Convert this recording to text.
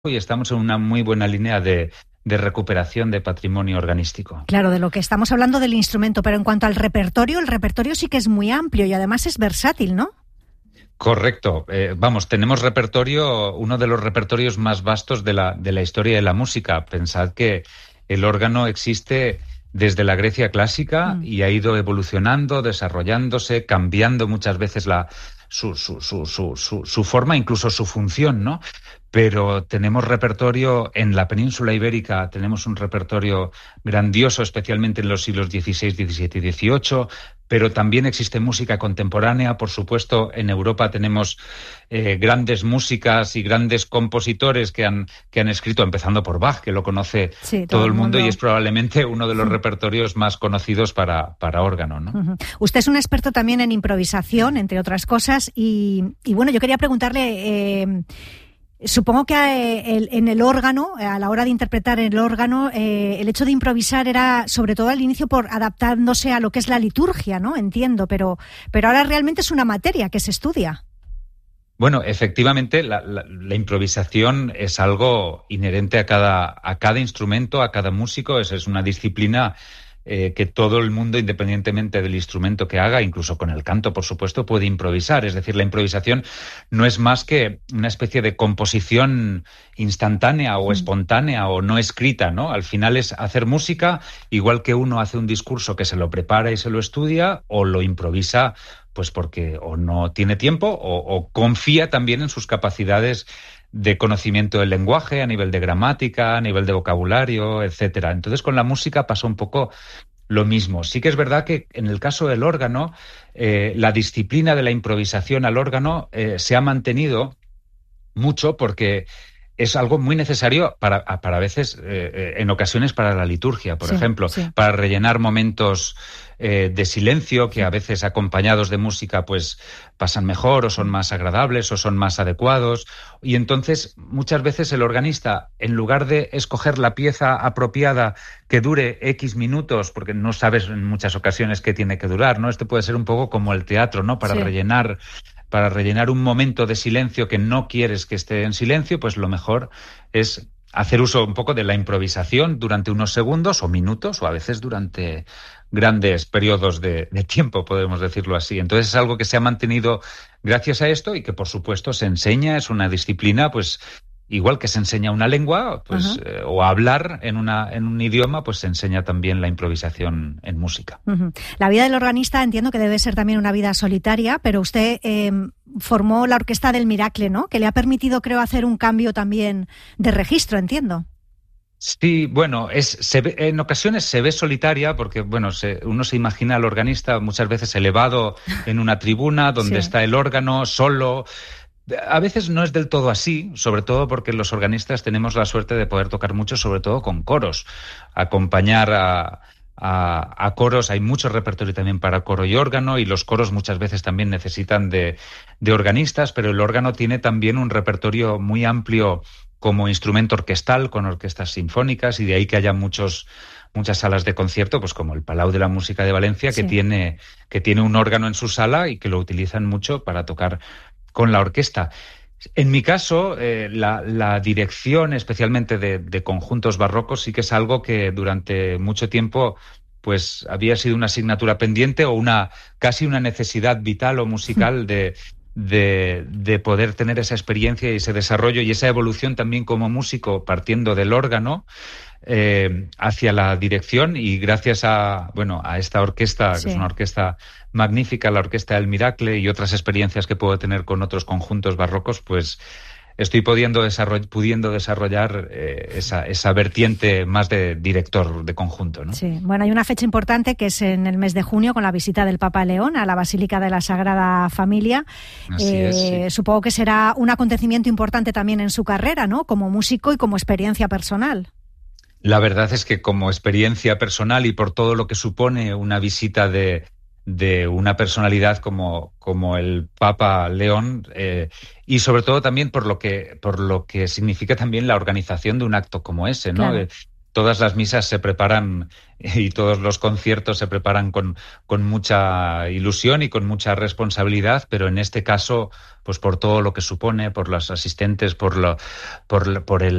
y estamos en una muy buena línea de recuperación de patrimonio organístico. Claro, de lo que estamos hablando del instrumento, pero en cuanto al repertorio, el repertorio sí que es muy amplio y además es versátil, ¿no? Correcto. Tenemos repertorio, uno de los repertorios más vastos de la historia de la música. Pensad que el órgano existe desde la Grecia clásica y ha ido evolucionando, desarrollándose, cambiando muchas veces su forma, incluso su función, ¿no? Pero tenemos repertorio en la península ibérica, tenemos un repertorio grandioso, especialmente en los siglos XVI, XVII y XVIII, pero también existe música contemporánea. Por supuesto, en Europa tenemos grandes músicas y grandes compositores que han escrito, empezando por Bach, que lo conoce todo el mundo y es probablemente uno de los repertorios más conocidos para órgano, ¿no? Uh-huh. Usted es un experto también en improvisación, entre otras cosas, y bueno, yo quería preguntarle... Supongo que en el órgano, a la hora de interpretar el órgano, el hecho de improvisar era sobre todo al inicio por adaptándose a lo que es la liturgia, ¿no? Entiendo, pero ahora realmente es una materia que se estudia. Bueno, efectivamente, la improvisación es algo inherente a cada instrumento, a cada músico. Es una disciplina que todo el mundo, independientemente del instrumento que haga, incluso con el canto, por supuesto, puede improvisar. Es decir, la improvisación no es más que una especie de composición instantánea o espontánea o no escrita, ¿no? Al final es hacer música, igual que uno hace un discurso que se lo prepara y se lo estudia, o lo improvisa pues porque o no tiene tiempo o confía también en sus capacidades de conocimiento del lenguaje, a nivel de gramática, a nivel de vocabulario, etcétera. Entonces, con la música pasa un poco lo mismo. Sí que es verdad que en el caso del órgano, la disciplina de la improvisación al órgano se ha mantenido mucho porque es algo muy necesario para a veces, en ocasiones, para la liturgia, por ejemplo, para rellenar momentos de silencio que a veces acompañados de música pues pasan mejor o son más agradables o son más adecuados. Y entonces muchas veces el organista, en lugar de escoger la pieza apropiada que dure X minutos, porque no sabes en muchas ocasiones qué tiene que durar, ¿no? Este puede ser un poco como el teatro, ¿no? Para rellenar un momento de silencio que no quieres que esté en silencio, pues lo mejor es hacer uso un poco de la improvisación durante unos segundos o minutos o a veces durante grandes periodos de tiempo, podemos decirlo así. Entonces es algo que se ha mantenido gracias a esto y que por supuesto se enseña, es una disciplina pues igual que se enseña una lengua, pues o hablar en un idioma, pues se enseña también la improvisación en música. Uh-huh. La vida del organista entiendo que debe ser también una vida solitaria, pero usted formó la Orquesta del Miracle, ¿no? Que le ha permitido, creo, hacer un cambio también de registro, entiendo. Sí, bueno, en ocasiones se ve solitaria porque, bueno, uno se imagina al organista muchas veces elevado en una tribuna donde está el órgano solo. A veces no es del todo así, sobre todo porque los organistas tenemos la suerte de poder tocar mucho, sobre todo con coros, acompañar a coros. Hay mucho repertorio también para coro y órgano, y los coros muchas veces también necesitan de organistas, pero el órgano tiene también un repertorio muy amplio como instrumento orquestal, con orquestas sinfónicas, y de ahí que haya muchas salas de concierto, pues como el Palau de la Música de Valencia, que tiene un órgano en su sala y que lo utilizan mucho para tocar con la orquesta. En mi caso, la dirección, especialmente de conjuntos barrocos, sí que es algo que durante mucho tiempo pues había sido una asignatura pendiente o casi una necesidad vital o musical de poder tener esa experiencia y ese desarrollo y esa evolución también como músico, partiendo del órgano hacia la dirección. Y gracias a esta orquesta, que es una orquesta magnífica, la Orquesta del Miracle, y otras experiencias que puedo tener con otros conjuntos barrocos, pues estoy pudiendo desarrollar esa vertiente más de director de conjunto, ¿no? Sí, bueno, hay una fecha importante que es en el mes de junio, con la visita del Papa León a la Basílica de la Sagrada Familia. Así es. Supongo que será un acontecimiento importante también en su carrera, ¿no? Como músico y como experiencia personal. La verdad es que como experiencia personal y por todo lo que supone una visita de una personalidad como el Papa León, y sobre todo también por lo que significa también la organización de un acto como ese, ¿no? Claro. todas las misas se preparan y todos los conciertos se preparan con mucha ilusión y con mucha responsabilidad, pero en este caso, pues por todo lo que supone, por los asistentes, por el